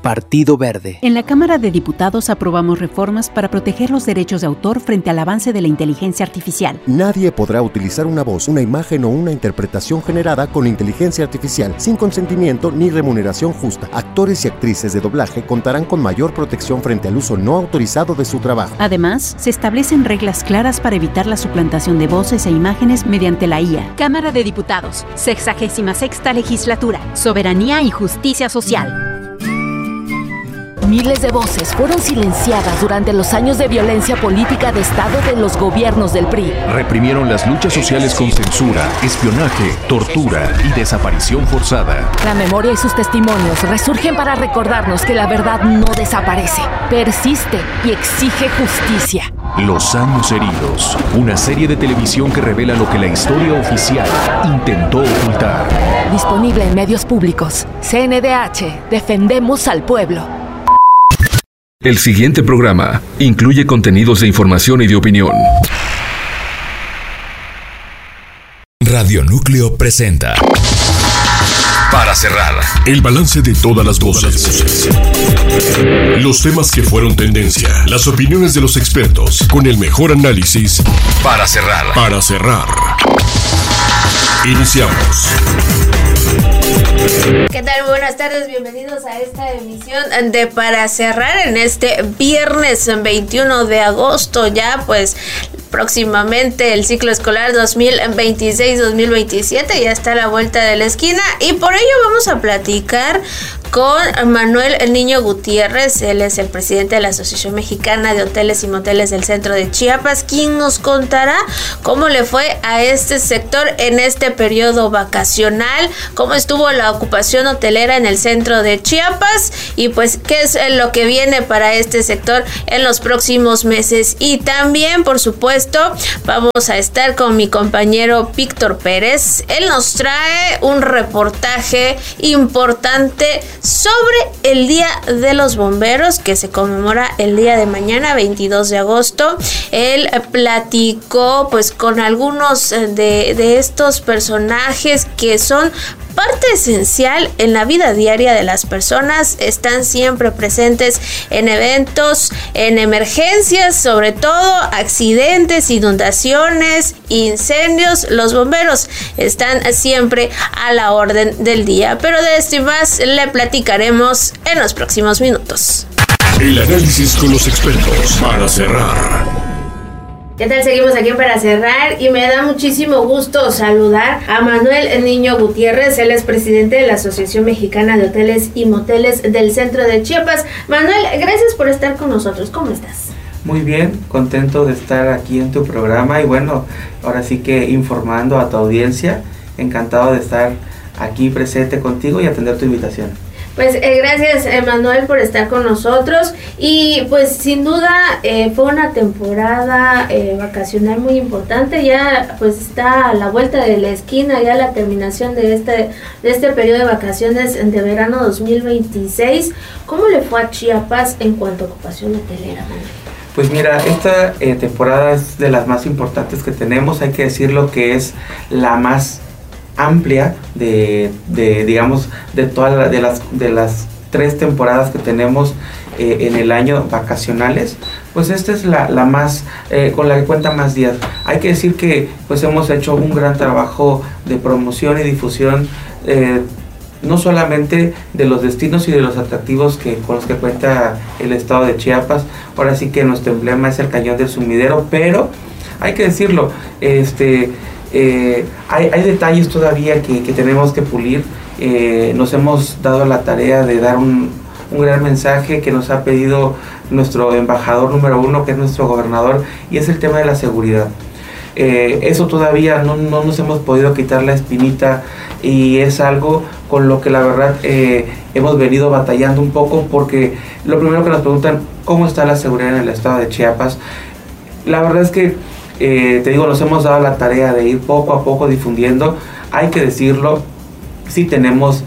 Partido Verde. En la Cámara de Diputados aprobamos reformas para proteger los derechos de autor frente al avance de la inteligencia artificial. Nadie podrá utilizar una voz, una imagen o una interpretación generada con inteligencia artificial sin consentimiento ni remuneración justa. Actores y actrices de doblaje contarán con mayor protección frente al uso no autorizado de su trabajo. Además, se establecen reglas claras para evitar la suplantación de voces e imágenes mediante la IA. Cámara de Diputados, 66ª Legislatura, Soberanía y Justicia Social. Miles de voces fueron silenciadas durante los años de violencia política de Estado de los gobiernos del PRI. Reprimieron las luchas sociales con censura, espionaje, tortura y desaparición forzada. La memoria y sus testimonios resurgen para recordarnos que la verdad no desaparece, persiste y exige justicia. Los años heridos, una serie de televisión que revela lo que la historia oficial intentó ocultar. Disponible en medios públicos. CNDH, defendemos al pueblo. El siguiente programa incluye contenidos de información y de opinión. Radio Núcleo presenta Para cerrar, el balance de todas las voces. Los temas que fueron tendencia, las opiniones de los expertos, con el mejor análisis. Para cerrar. Para cerrar. Iniciamos. ¿Qué tal? Buenas tardes, bienvenidos a esta emisión de Para Cerrar en este viernes 21 de agosto, ya pues próximamente el ciclo escolar 2026-2027 ya está a la vuelta de la esquina y por ello vamos a platicar con Manuel Niño Gutiérrez. Él es el presidente de la Asociación Mexicana de Hoteles y Moteles del Centro de Chiapas, quien nos contará cómo le fue a este sector en este periodo vacacional, cómo estuvo la ocupación hotelera en el centro de Chiapas y pues qué es lo que viene para este sector en los próximos meses. Y también, por supuesto, vamos a estar con mi compañero Víctor Pérez. Él nos trae un reportaje importante sobre el Día de los Bomberos que se conmemora el día de mañana, 22 de agosto. Él platicó pues con algunos de estos personajes que son parte esencial en la vida diaria de las personas, están siempre presentes en eventos, en emergencias, sobre todo accidentes, inundaciones, incendios. Los bomberos están siempre a la orden del día, pero de esto y más le platicaremos en los próximos minutos. El análisis con los expertos para cerrar. ¿Qué tal? Seguimos aquí para cerrar y me da muchísimo gusto saludar a Manuel Niño Gutiérrez. Él es presidente de la Asociación Mexicana de Hoteles y Moteles del Centro de Chiapas. Manuel, gracias por estar con nosotros. ¿Cómo estás? Muy bien, contento de estar aquí en tu programa y bueno, ahora sí que informando a tu audiencia. Encantado de estar aquí presente contigo y atender tu invitación. Pues gracias Manuel por estar con nosotros y pues sin duda fue una temporada vacacional muy importante. Ya pues está a la vuelta de la esquina ya la terminación de este periodo de vacaciones de verano 2026. ¿Cómo le fue a Chiapas en cuanto a ocupación hotelera, Manuel? Pues mira, esta temporada es de las más importantes que tenemos. Hay que decirlo que es la más amplia digamos de todas de las 3 temporadas que tenemos en el año vacacionales. Pues esta es la más con la que cuenta más días. Hay que decir que pues hemos hecho un gran trabajo de promoción y difusión, no solamente de los destinos y de los atractivos con los que cuenta el estado de Chiapas. Ahora sí que nuestro emblema es el Cañón del Sumidero, pero hay que decirlo, hay detalles todavía que tenemos que pulir. Nos hemos dado la tarea de dar un gran mensaje que nos ha pedido nuestro embajador número 1, que es nuestro gobernador, y es el tema de la seguridad. Eso todavía no nos hemos podido quitar la espinita y es algo con lo que la verdad hemos venido batallando un poco, porque lo primero que nos preguntan, ¿cómo está la seguridad en el estado de Chiapas? La verdad es que te digo, nos hemos dado la tarea de ir poco a poco difundiendo. Hay que decirlo, sí tenemos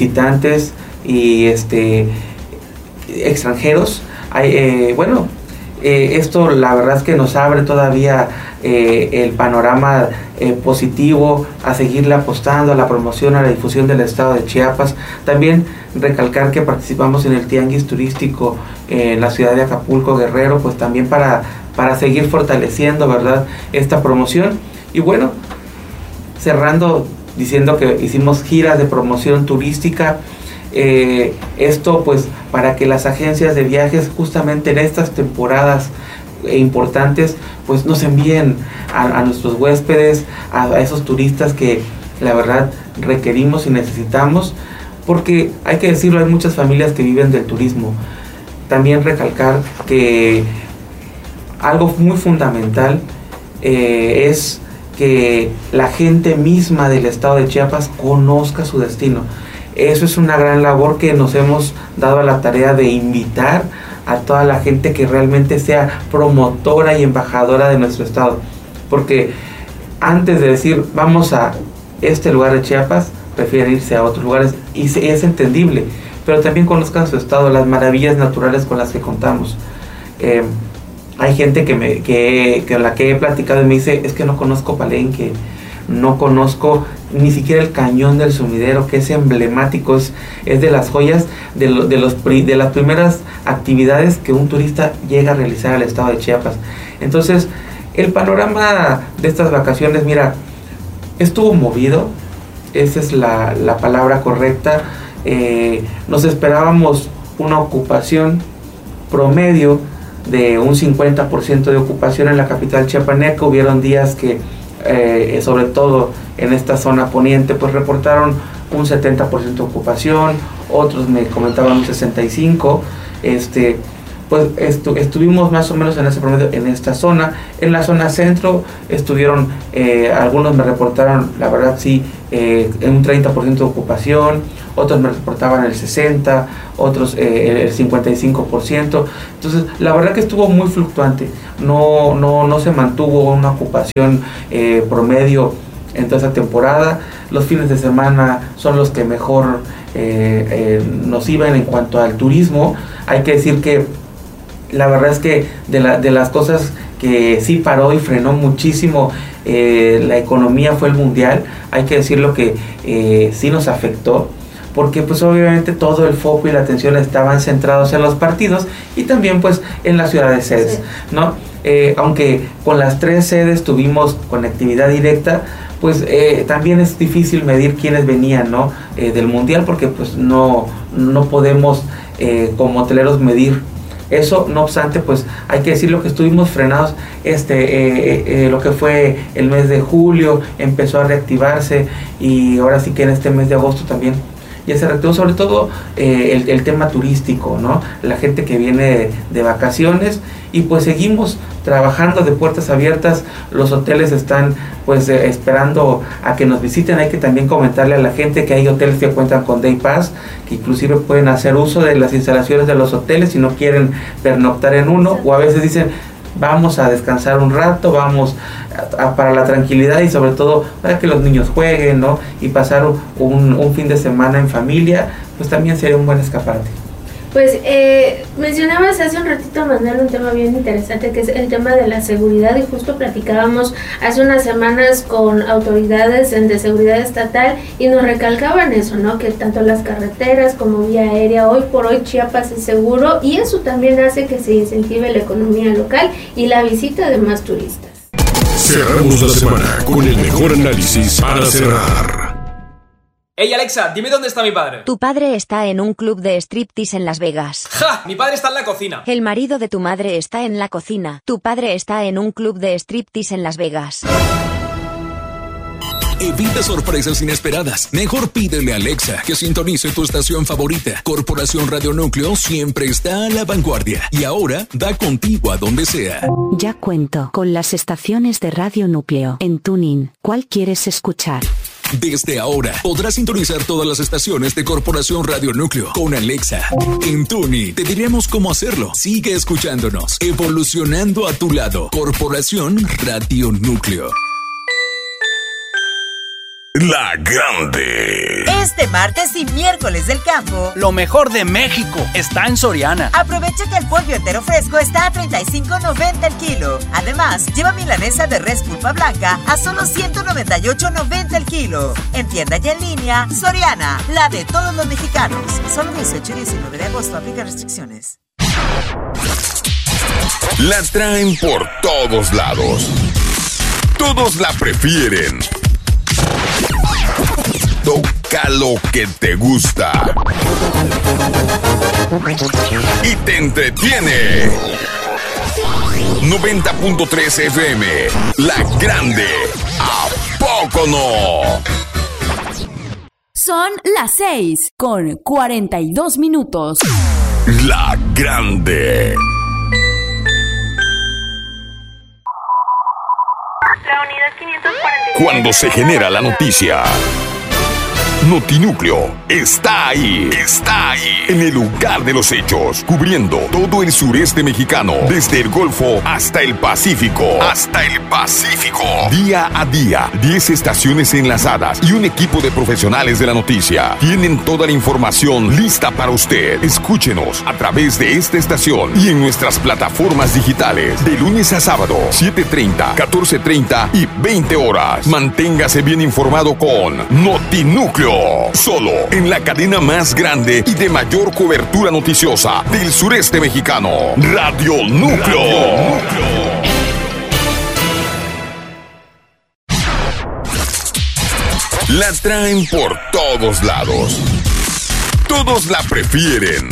visitantes y extranjeros. Esto la verdad es que nos abre todavía el panorama positivo a seguirle apostando a la promoción, a la difusión del estado de Chiapas. También recalcar que participamos en el tianguis turístico en la ciudad de Acapulco, Guerrero, pues también para seguir fortaleciendo, ¿verdad?, esta promoción. Y bueno, cerrando diciendo que hicimos giras de promoción turística. Esto pues para que las agencias de viajes justamente en estas temporadas importantes pues nos envíen a nuestros huéspedes, a esos turistas que la verdad requerimos y necesitamos, porque hay que decirlo, hay muchas familias que viven del turismo. También recalcar que algo muy fundamental es que la gente misma del estado de Chiapas conozca su destino. Eso es una gran labor que nos hemos dado a la tarea de invitar a toda la gente que realmente sea promotora y embajadora de nuestro estado. Porque antes de decir vamos a este lugar de Chiapas, prefieren irse a otros lugares, y es entendible, pero también conozcan su estado, las maravillas naturales con las que contamos. Hay gente con la que he platicado y me dice, es que no conozco Palenque, no conozco ni siquiera el Cañón del Sumidero, que es emblemático, es de las joyas, de las primeras actividades que un turista llega a realizar al estado de Chiapas. Entonces, el panorama de estas vacaciones, mira, estuvo movido, esa es la palabra correcta. Nos esperábamos una ocupación promedio de un 50% de ocupación en la capital chiapaneca. Hubieron días que sobre todo en esta zona poniente pues reportaron un 70% de ocupación, otros me comentaban un 65%. Pues estuvimos más o menos en ese promedio en esta zona. En la zona centro estuvieron, algunos me reportaron, la verdad sí, en un 30% de ocupación, otros me reportaban el 60%, otros el 55%. Entonces la verdad que estuvo muy fluctuante, no se mantuvo una ocupación promedio en toda esa temporada. Los fines de semana son los que mejor nos iban en cuanto al turismo. Hay que decir que la verdad es que de las cosas que sí paró y frenó muchísimo la economía fue el mundial. Hay que decirlo que sí nos afectó, porque pues obviamente todo el foco y la atención estaban centrados en los partidos y también pues en las ciudades sedes, sí, ¿no? Aunque con las 3 sedes tuvimos conectividad directa, pues también es difícil medir quiénes venían, ¿no? Del mundial, porque pues no podemos como hoteleros medir eso. No obstante, pues hay que decirlo que estuvimos frenados. Lo que fue el mes de julio empezó a reactivarse, y ahora sí que en este mes de agosto también ya se reactivó, sobre todo el tema turístico, ¿no? La gente que viene de vacaciones, y pues seguimos trabajando de puertas abiertas. Los hoteles están pues esperando a que nos visiten. Hay que también comentarle a la gente que hay hoteles que cuentan con Day Pass, que inclusive pueden hacer uso de las instalaciones de los hoteles si no quieren pernoctar en uno, o a veces dicen vamos a descansar un rato, vamos para la tranquilidad y sobre todo para que los niños jueguen, ¿no? Y pasar un fin de semana en familia, pues también sería un buen escaparate. Pues mencionabas hace un ratito, Manuel, un tema bien interesante, que es el tema de la seguridad, y justo platicábamos hace unas semanas con autoridades de seguridad estatal y nos recalcaban eso, ¿no? Que tanto las carreteras como vía aérea, hoy por hoy Chiapas es seguro, y eso también hace que se incentive la economía local y la visita de más turistas. Cerramos la semana con el mejor análisis para cerrar. Ey, Alexa, dime dónde está mi padre. Tu padre está en un club de striptease en Las Vegas. ¡Ja! Mi padre está en la cocina. El marido de tu madre está en la cocina. Tu padre está en un club de striptease en Las Vegas. Evita sorpresas inesperadas. Mejor pídele a Alexa que sintonice tu estación favorita. Corporación Radio Núcleo siempre está a la vanguardia y ahora da contigo a donde sea. Ya cuento con las estaciones de Radio Núcleo en TuneIn. ¿Cuál quieres escuchar? Desde ahora podrás sintonizar todas las estaciones de Corporación Radio Núcleo con Alexa. En TuneIn te diremos cómo hacerlo. Sigue escuchándonos, evolucionando a tu lado. Corporación Radio Núcleo. La Grande. Este martes y miércoles del campo, lo mejor de México está en Soriana. Aprovecha que el pollo entero fresco está a $35.90 el kilo. Además, lleva milanesa de res pulpa blanca a solo $198.90 el kilo. En tienda y en línea, Soriana, la de todos los mexicanos. Solo 18 y 19 de agosto, aplica restricciones. La traen por todos lados. Todos la prefieren. Toca lo que te gusta y te entretiene. 90.3 FM, La Grande. ¿A poco no? Son las 6:42. La Grande. La unidad 545. Cuando se genera la noticia, Notinúcleo está ahí. Está ahí. En el lugar de los hechos. Cubriendo todo el sureste mexicano. Desde el Golfo hasta el Pacífico. Hasta el Pacífico. Día a día. 10 estaciones enlazadas y un equipo de profesionales de la noticia. Tienen toda la información lista para usted. Escúchenos a través de esta estación y en nuestras plataformas digitales. De lunes a sábado, 7:30, 14:30 y 20 horas. Manténgase bien informado con Notinúcleo. Solo en la cadena más grande y de mayor cobertura noticiosa del sureste mexicano. Radio Núcleo. La traen por todos lados. Todos la prefieren.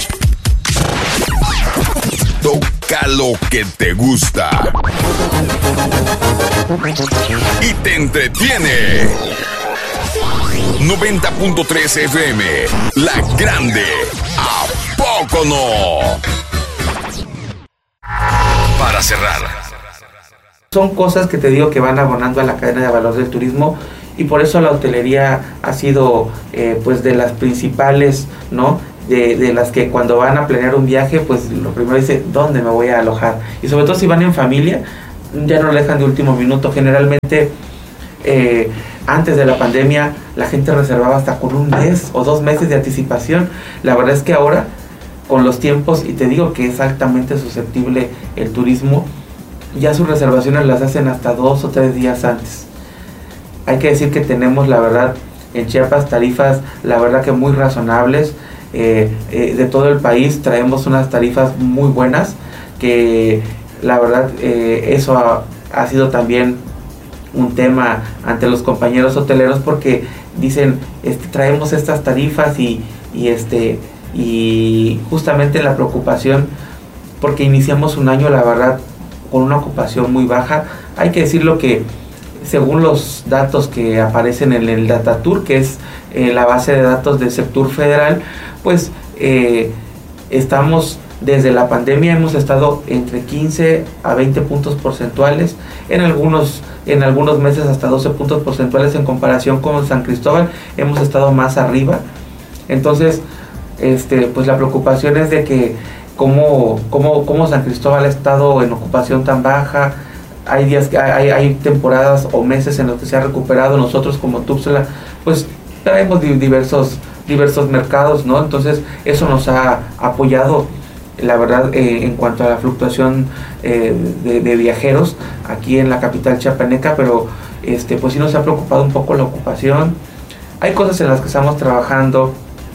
Toca lo que te gusta y te entretiene. 90.3 FM, La Grande. ¿A poco no? Para cerrar, son cosas que te digo que van abonando a la cadena de valor del turismo, y por eso la hotelería ha sido pues de las principales, ¿no? De las que cuando van a planear un viaje, pues lo primero dice, ¿dónde me voy a alojar? Y sobre todo si van en familia, ya no lo dejan de último minuto. Generalmente antes de la pandemia la gente reservaba hasta con 1 mes o 2 meses de anticipación. La verdad es que ahora, con los tiempos, y te digo que es altamente susceptible el turismo, ya sus reservaciones las hacen hasta 2 o 3 días antes. Hay que decir que tenemos, la verdad, en Chiapas tarifas, la verdad que muy razonables. De todo el país traemos unas tarifas muy buenas, que la verdad eso ha sido también un tema ante los compañeros hoteleros, porque dicen, traemos estas tarifas y justamente la preocupación, porque iniciamos un año, la verdad, con una ocupación muy baja. Hay que decirlo que según los datos que aparecen en el DataTour, que es la base de datos del sector federal, pues estamos, desde la pandemia hemos estado entre 15 a 20 puntos porcentuales, en algunos meses hasta 12 puntos porcentuales. En comparación con San Cristóbal hemos estado más arriba. Entonces pues la preocupación es de que cómo San Cristóbal ha estado en ocupación tan baja. Hay días que hay temporadas o meses en los que se ha recuperado. Nosotros como Tuxtla pues traemos diversos mercados, ¿no? Entonces eso nos ha apoyado, la verdad, en cuanto a la fluctuación de viajeros aquí en la capital chiapaneca, pero pues sí nos ha preocupado un poco la ocupación. Hay cosas en las que estamos trabajando,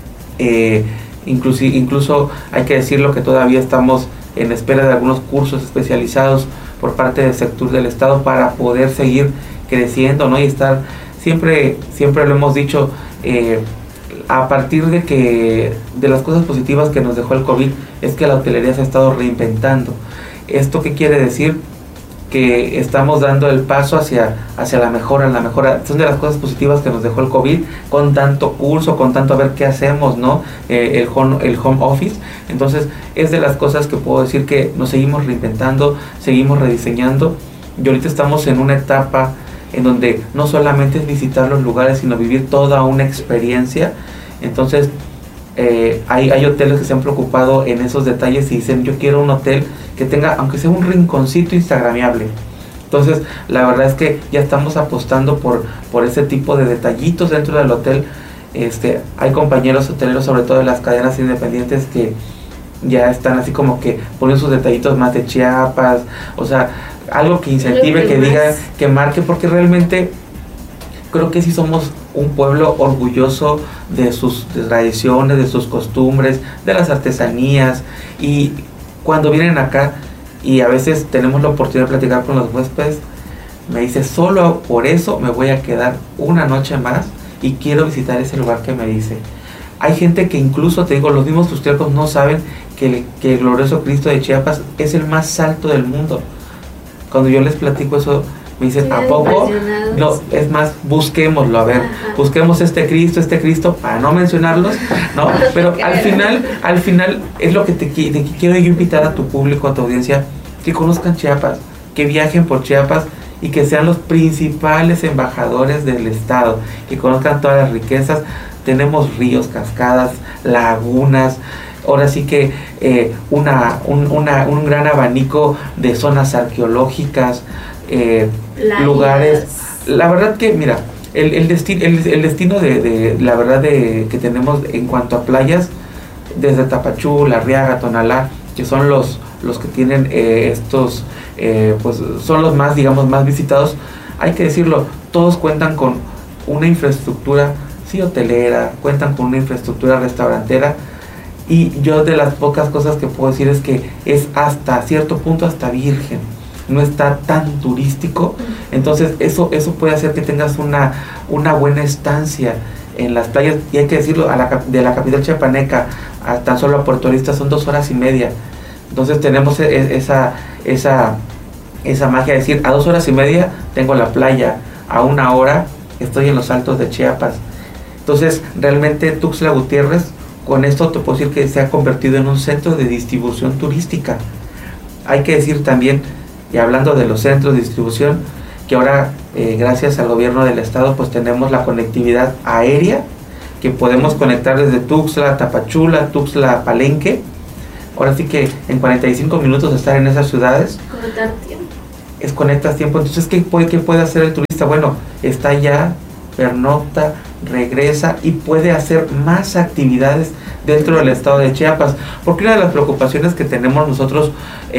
incluso hay que decirlo que todavía estamos en espera de algunos cursos especializados por parte del sector del Estado para poder seguir creciendo, ¿no? Y estar, siempre lo hemos dicho, a partir de las cosas positivas que nos dejó el COVID, es que la hotelería se ha estado reinventando. ¿Esto qué quiere decir? Que estamos dando el paso hacia la mejora. Son de las cosas positivas que nos dejó el COVID, con tanto curso, con tanto a ver qué hacemos, ¿no? El home office. Entonces es de las cosas que puedo decir que nos seguimos reinventando, seguimos rediseñando, y ahorita estamos en una etapa en donde no solamente es visitar los lugares, sino vivir toda una experiencia. Entonces hay hoteles que se han preocupado en esos detalles y dicen, yo quiero un hotel que tenga, aunque sea un rinconcito instagramiable, Entonces, la verdad es que ya estamos apostando por ese tipo de detallitos dentro del hotel. Hay compañeros hoteleros, sobre todo de las cadenas independientes, que ya están así como que ponen sus detallitos más de Chiapas, o sea, algo que incentive, que diga, que marque, porque realmente creo que sí somos un pueblo orgulloso de sus tradiciones, de sus costumbres, de las artesanías, y cuando vienen acá y a veces tenemos la oportunidad de platicar con los huéspedes, me dice, solo por eso me voy a quedar una noche más y quiero visitar ese lugar que me dice. Hay gente que incluso, te digo, los mismos tuxtlecos no saben que el glorioso Cristo de Chiapas es el más alto del mundo. Cuando yo les platico eso, me dicen, ¿a poco? No, es más, busquémoslo, a ver, busquemos este Cristo, para no mencionarlos, ¿no? Pero al final es lo que te quiero yo invitar a tu público, a tu audiencia, que conozcan Chiapas, que viajen por Chiapas y que sean los principales embajadores del estado, que conozcan todas las riquezas. Tenemos ríos, cascadas, lagunas, ahora sí que un gran abanico de zonas arqueológicas, lugares. La verdad que, mira, el destino de la verdad que tenemos en cuanto a playas, desde Tapachula, Arriaga, Tonalá, que son los que tienen pues son los más, digamos, más visitados. Hay que decirlo, todos cuentan con una infraestructura, sí, hotelera, cuentan con una infraestructura restaurantera, y yo de las pocas cosas que puedo decir es que es hasta cierto punto hasta virgen, no está tan turístico. Entonces eso puede hacer que tengas una buena estancia en las playas. Y hay que decirlo, de la capital chiapaneca a tan solo a Puerto Arista son 2 horas y media. Entonces tenemos esa magia de decir, a 2 horas y media tengo la playa, a 1 hora estoy en los altos de Chiapas. Entonces realmente Tuxtla Gutiérrez, con esto te puedo decir que se ha convertido en un centro de distribución turística. Hay que decir también, y hablando de los centros de distribución, que ahora gracias al gobierno del estado pues tenemos la conectividad aérea, que podemos conectar desde Tuxtla, Tapachula, Tuxtla, Palenque. Ahora sí que en 45 minutos estar en esas ciudades. Conectas tiempo. Entonces, ¿qué puede hacer el turista? Bueno, está allá, pernocta, regresa y puede hacer más actividades dentro del estado de Chiapas. Porque una de las preocupaciones que tenemos nosotros,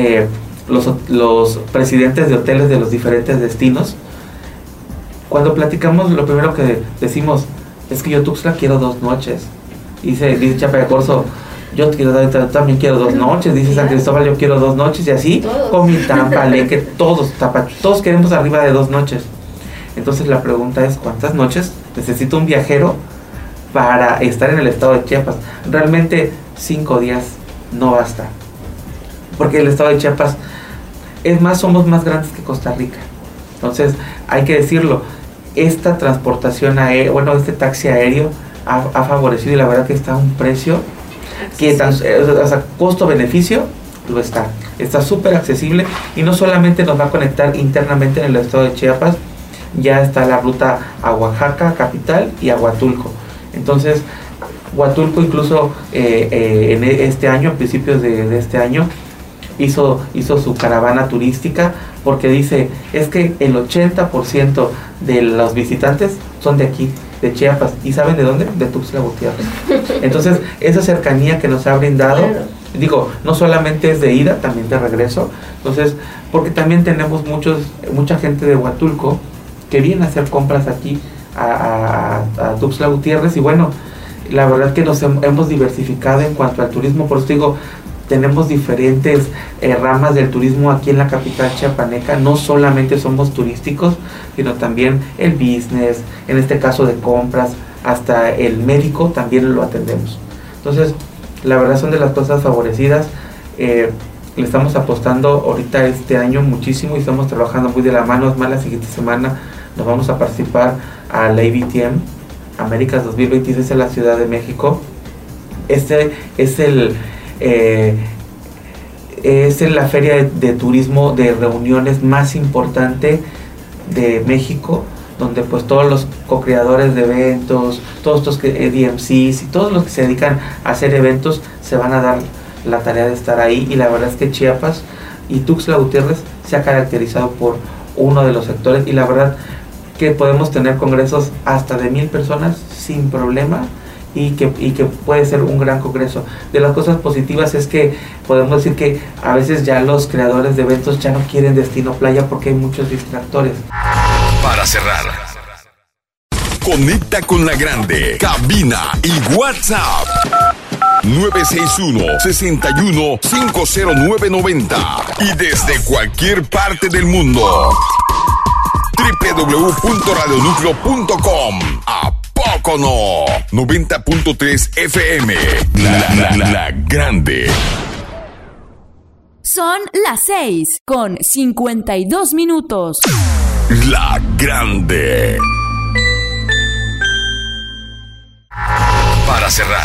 los presidentes de hoteles de los diferentes destinos, cuando platicamos, lo primero que decimos es que yo Tuxtla quiero 2 noches. Dice Chiapa de Corzo, yo también quiero 2 noches. Dice San Cristóbal, yo quiero 2 noches. Y así, Comitán, Palenque, todos queremos arriba de 2 noches. Entonces la pregunta es, ¿cuántas noches necesita un viajero para estar en el estado de Chiapas? Realmente 5 días no basta, porque el estado de Chiapas, es más, somos más grandes que Costa Rica. Entonces hay que decirlo, esta transportación aérea, bueno, este taxi aéreo ha favorecido, y la verdad que está a un precio que costo-beneficio lo está súper accesible, y no solamente nos va a conectar internamente en el estado de Chiapas, ya está la ruta a Oaxaca, capital, y a Huatulco. Entonces, Huatulco incluso en este año, a principios de este año, hizo su caravana turística, porque dice, es que el 80% de los visitantes son de aquí, de Chiapas. ¿Y saben de dónde? De Tuxtla Gutiérrez. Entonces, esa cercanía que nos ha brindado, digo, no solamente es de ida, también de regreso. Entonces, porque también tenemos mucha gente de Huatulco que viene a hacer compras aquí a Tuxtla Gutiérrez, y bueno, la verdad que nos hemos diversificado en cuanto al turismo. Por eso digo, tenemos diferentes ramas del turismo aquí en la capital chiapaneca. No solamente somos turísticos, sino también el business, en este caso de compras, hasta el médico también lo atendemos. Entonces, la verdad son de las cosas favorecidas. Le estamos apostando ahorita este año muchísimo y estamos trabajando muy de la mano. Es más, la siguiente semana nos vamos a participar a la ABTM Américas 2026 en la Ciudad de México. Este es la feria de turismo de reuniones más importante de México, donde pues todos los co-creadores de eventos, todos estos DMCs y todos los que se dedican a hacer eventos se van a dar la tarea de estar ahí. Y la verdad es que Chiapas y Tuxtla Gutiérrez se ha caracterizado por uno de los sectores, y la verdad que podemos tener congresos hasta de 1,000 personas sin problema, y que puede ser un gran congreso. De las cosas positivas es que podemos decir que a veces ya los creadores de eventos ya no quieren destino playa porque hay muchos distractores. Para cerrar, conecta con la grande, cabina y WhatsApp 961-61-50990 y desde cualquier parte del mundo www.radionucleo.com. ¿A poco no? 90.3 FM. La grande. Son las 6:52. La grande. Para cerrar,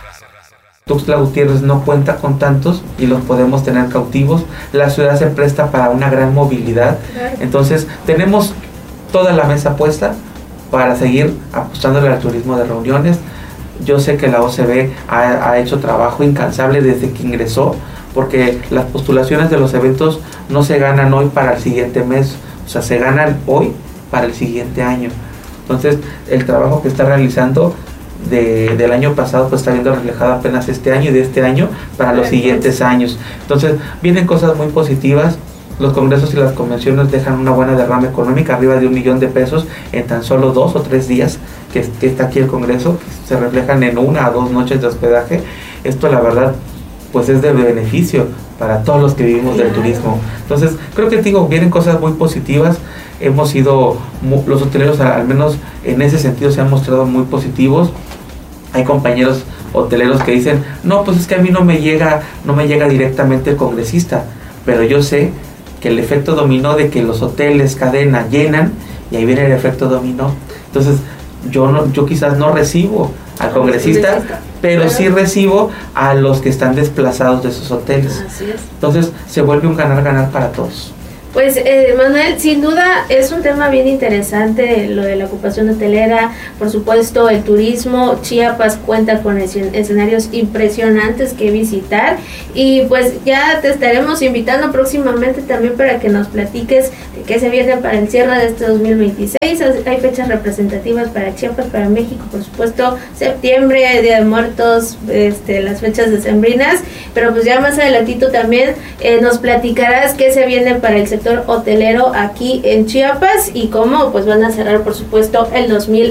Tuxtla Gutiérrez no cuenta con tantos y los podemos tener cautivos. La ciudad se presta para una gran movilidad. Entonces tenemos toda la mesa puesta para seguir apostándole al turismo de reuniones. Yo sé que la OCB ha hecho trabajo incansable desde que ingresó, porque las postulaciones de los eventos no se ganan hoy para el siguiente mes, o sea, se ganan hoy para el siguiente año. Entonces el trabajo que está realizando del año pasado pues está viendo reflejado apenas este año, y de este año para los siguientes años. Entonces vienen cosas muy positivas. Los congresos y las convenciones dejan una buena derrama económica, arriba de $1 millón en tan solo 2 o 3 días que está aquí el congreso, que se reflejan en 1 a 2 noches de hospedaje. Esto la verdad pues es de beneficio para todos los que vivimos del turismo. Entonces creo que vienen cosas muy positivas. Hemos sido, los hoteleros al menos en ese sentido se han mostrado muy positivos. Hay compañeros hoteleros que dicen, no, pues es que a mí no me llega directamente el congresista, pero yo sé que el efecto dominó de que los hoteles cadena llenan, y ahí viene el efecto dominó. Entonces yo quizás no recibo al congresista, pero sí recibo a los que están desplazados de sus hoteles. Así es. Entonces se vuelve un ganar-ganar para todos. Pues Manuel, sin duda es un tema bien interesante lo de la ocupación hotelera, por supuesto el turismo. Chiapas cuenta con escenarios impresionantes que visitar, y pues ya te estaremos invitando próximamente también para que nos platiques de qué se viene para el cierre de este 2026. Hay fechas representativas para Chiapas, para México, por supuesto, septiembre, Día de Muertos, las fechas decembrinas, pero pues ya más adelantito también nos platicarás qué se viene para el sector hotelero aquí en Chiapas y cómo pues van a cerrar, por supuesto, el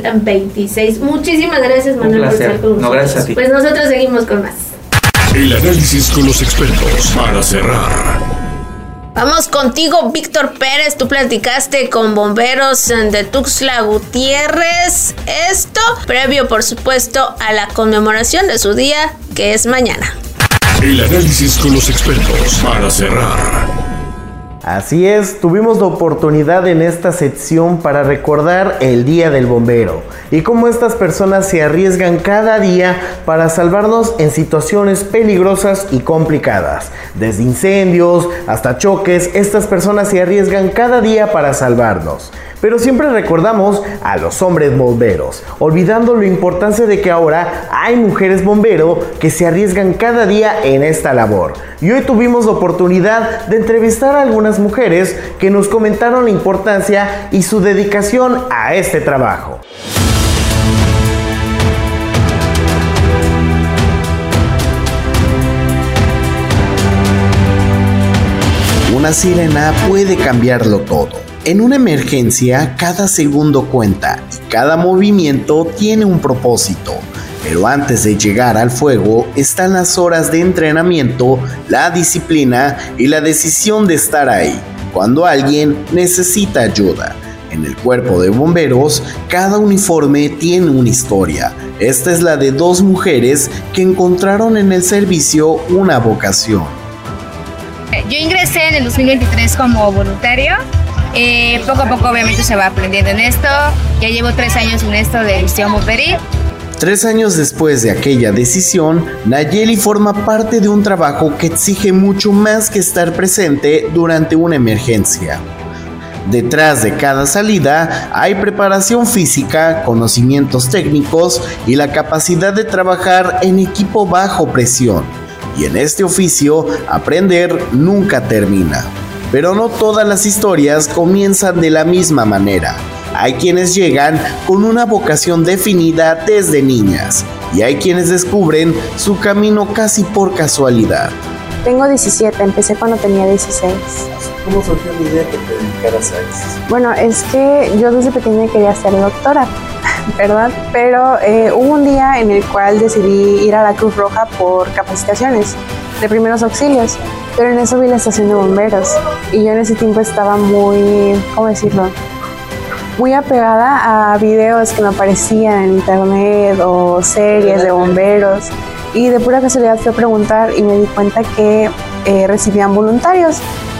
2026. Muchísimas gracias, Manuel, por estar con nosotros. No, gracias a ti. Pues nosotros seguimos con más. El análisis con los expertos para cerrar. Vamos contigo, Víctor Pérez. Tú platicaste con bomberos de Tuxtla Gutiérrez. Esto previo, por supuesto, a la conmemoración de su día, que es mañana. El análisis con los expertos para cerrar. Así es, tuvimos la oportunidad en esta sección para recordar el Día del Bombero y cómo estas personas se arriesgan cada día para salvarnos en situaciones peligrosas y complicadas. Desde incendios hasta choques, estas personas se arriesgan cada día para salvarnos. Pero siempre recordamos a los hombres bomberos, olvidando la importancia de que ahora hay mujeres bombero que se arriesgan cada día en esta labor. Y hoy tuvimos la oportunidad de entrevistar a algunas mujeres que nos comentaron la importancia y su dedicación a este trabajo. Una sirena puede cambiarlo todo. En una emergencia, cada segundo cuenta y cada movimiento tiene un propósito. Pero antes de llegar al fuego están las horas de entrenamiento, la disciplina y la decisión de estar ahí cuando alguien necesita ayuda. En el cuerpo de bomberos, cada uniforme tiene una historia. Esta es la de dos mujeres que encontraron en el servicio una vocación. Yo ingresé en el 2023 como voluntario. Poco a poco obviamente se va aprendiendo en esto. Ya llevo 3 años en esto de misión bomberil. 3 años después de aquella decisión, Nayeli forma parte de un trabajo que exige mucho más que estar presente durante una emergencia. Detrás de cada salida hay preparación física, conocimientos técnicos y la capacidad de trabajar en equipo bajo presión. Y en este oficio, aprender nunca termina. Pero no todas las historias comienzan de la misma manera. Hay quienes llegan con una vocación definida desde niñas y hay quienes descubren su camino casi por casualidad. Tengo 17, empecé cuando tenía 16. ¿Cómo surgió la idea que te dedicaras a eso? Bueno, es que yo desde pequeña quería ser doctora, ¿verdad? Pero hubo un día en el cual decidí ir a la Cruz Roja por capacitaciones de primeros auxilios, pero en eso vi la estación de bomberos y yo en ese tiempo estaba muy, ¿cómo decirlo?, muy apegada a videos que me aparecían en internet o series de bomberos, y de pura casualidad fui a preguntar y me di cuenta que recibían voluntarios.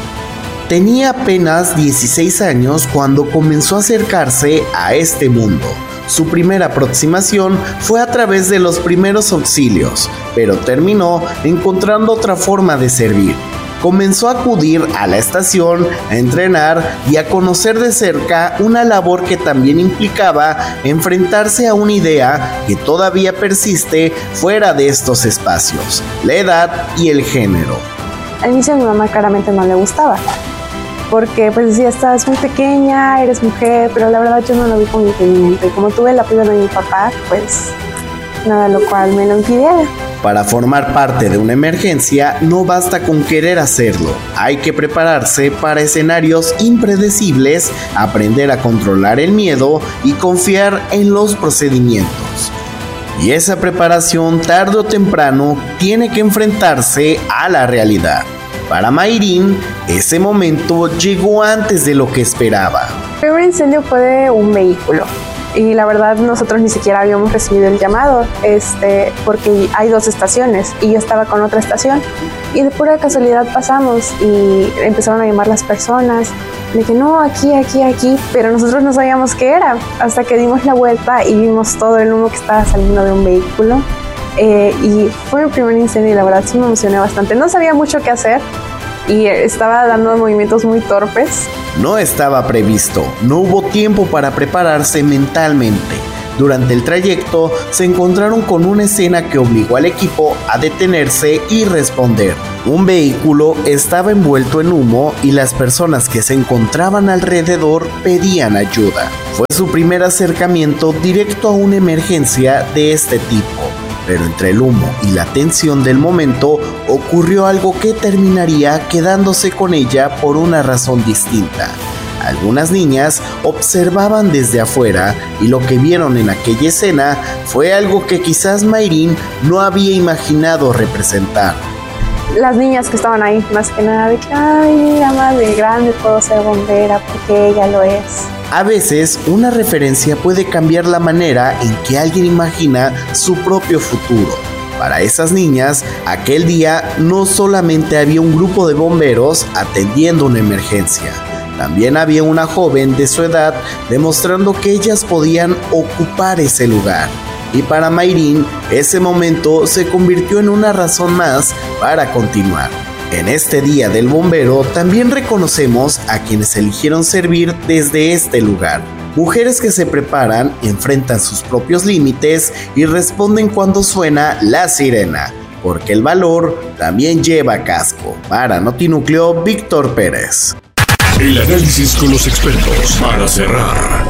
Tenía apenas 16 años cuando comenzó a acercarse a este mundo. Su primera aproximación fue a través de los primeros auxilios, pero terminó encontrando otra forma de servir. Comenzó a acudir a la estación, a entrenar y a conocer de cerca una labor que también implicaba enfrentarse a una idea que todavía persiste fuera de estos espacios: la edad y el género. Al inicio a mi mamá claramente no le gustaba, porque pues decía, estás muy pequeña, eres mujer, pero la verdad yo no lo vi con impedimento, y como tuve el apoyo de mi papá, pues nada lo cual me lo impidiera. Para formar parte de una emergencia no basta con querer hacerlo, hay que prepararse para escenarios impredecibles, aprender a controlar el miedo y confiar en los procedimientos. Y esa preparación tarde o temprano tiene que enfrentarse a la realidad. Para Mayrin, ese momento llegó antes de lo que esperaba. El primer incendio fue de un vehículo. Y la verdad nosotros ni siquiera habíamos recibido el llamado, porque hay 2 estaciones y yo estaba con otra estación, y de pura casualidad pasamos y empezaron a llamar las personas de que no, aquí, pero nosotros no sabíamos qué era, hasta que dimos la vuelta y vimos todo el humo que estaba saliendo de un vehículo. Y fue el primer incendio y la verdad sí me emocioné bastante. No sabía mucho qué hacer y estaba dando movimientos muy torpes. No estaba previsto, no hubo tiempo para prepararse mentalmente. Durante el trayecto se encontraron con una escena que obligó al equipo a detenerse y responder. Un vehículo estaba envuelto en humo y las personas que se encontraban alrededor pedían ayuda. Fue su primer acercamiento directo a una emergencia de este tipo. Pero entre el humo y la tensión del momento ocurrió algo que terminaría quedándose con ella por una razón distinta. Algunas niñas observaban desde afuera y lo que vieron en aquella escena fue algo que quizás Mayrin no había imaginado representar. Las niñas que estaban ahí, más que nada, de que, ay, mira, más de grande puedo ser bombera porque ella lo es. A veces, una referencia puede cambiar la manera en que alguien imagina su propio futuro. Para esas niñas, aquel día no solamente había un grupo de bomberos atendiendo una emergencia, también había una joven de su edad demostrando que ellas podían ocupar ese lugar. Y para Mayrin, ese momento se convirtió en una razón más para continuar. En este Día del Bombero también reconocemos a quienes eligieron servir desde este lugar. Mujeres que se preparan, enfrentan sus propios límites y responden cuando suena la sirena, porque el valor también lleva casco. Para Notinúcleo, Víctor Pérez. El análisis con los expertos para cerrar.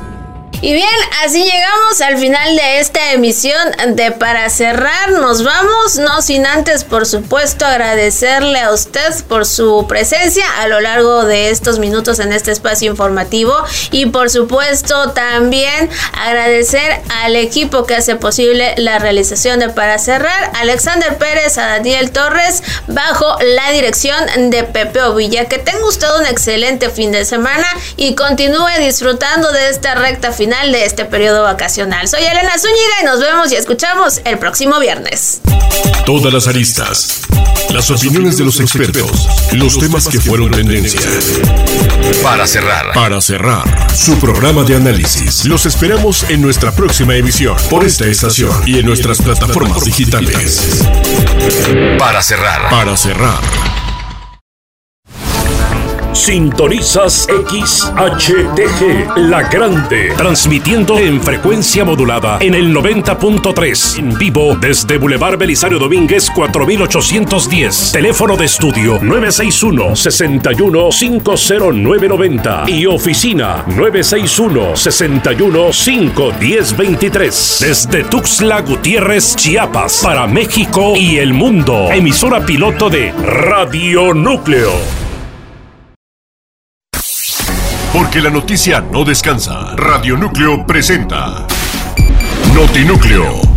Y bien, así llegamos al final de esta emisión de Para Cerrar. Nos vamos, no sin antes, por supuesto, agradecerle a usted por su presencia a lo largo de estos minutos en este espacio informativo. Y por supuesto, también agradecer al equipo que hace posible la realización de Para Cerrar. Alexander Pérez, a Daniel Torres, bajo la dirección de Pepe Ovilla. Que tenga usted un excelente fin de semana y continúe disfrutando de esta recta final de este periodo vacacional. Soy Elena Zúñiga y nos vemos y escuchamos el próximo viernes. Todas las aristas, las opiniones de los expertos, los temas que fueron tendencia. Para cerrar, su programa de análisis. Los esperamos en nuestra próxima emisión por esta estación y en nuestras plataformas digitales. Para cerrar. Sintonizas XHTG, La Grande, transmitiendo en frecuencia modulada en el 90.3, en vivo desde Boulevard Belisario Domínguez 4810. Teléfono de estudio 961-61-50990 y oficina 961-61-51023. Desde Tuxtla Gutiérrez, Chiapas, para México y el mundo. Emisora piloto de Radio Núcleo. Porque la noticia no descansa. Radio Núcleo presenta Notinúcleo.